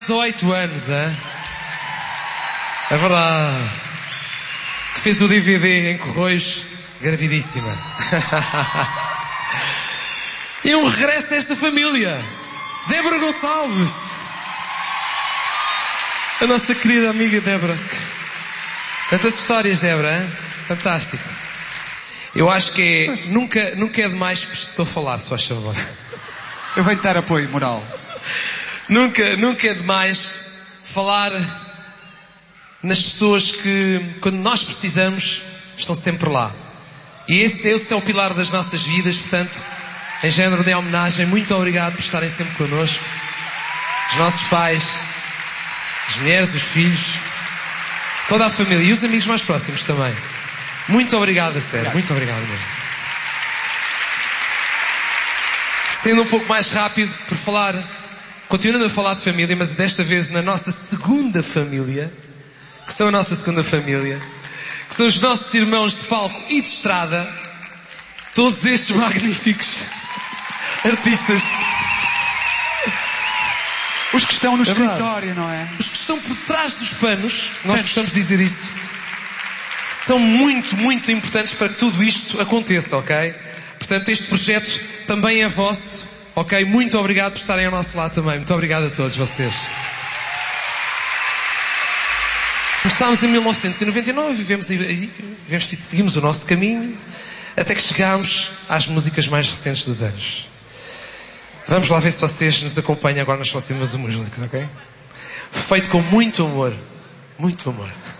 18 anos, hein? É verdade. Que fez o DVD em Correios, gravidíssima. E um regresso a esta família. Débora Gonçalves. A nossa querida amiga Débora. Tantas histórias, Débora, hein? Fantástico. Eu acho que nunca é demais estou a falar, se faz favor. Eu venho dar apoio moral. Nunca é demais falar nas pessoas que, quando nós precisamos, estão sempre lá. E esse é o pilar das nossas vidas, portanto, em género de homenagem, muito obrigado por estarem sempre connosco. Os nossos pais, as mulheres, os filhos, toda a família e os amigos mais próximos também. Muito obrigado, a sério. Muito obrigado mesmo. Sendo um pouco mais rápido, por falar, continuando a falar de família, mas desta vez na nossa segunda família, que são a nossa segunda família, que são os nossos irmãos de palco e de estrada, todos estes magníficos artistas. Os que estão no escritório, não é? Os que estão por trás dos panos, nós gostamos de dizer isso, são muito, muito importantes para que tudo isto aconteça, ok? Portanto, este projeto também é vosso, ok? Muito obrigado por estarem ao nosso lado também. Muito obrigado a todos vocês. Começámos em 1999, seguimos o nosso caminho, até que chegámos às músicas mais recentes dos anos. Vamos lá ver se vocês nos acompanham agora nas próximas músicas, ok? Feito com muito amor. Muito amor.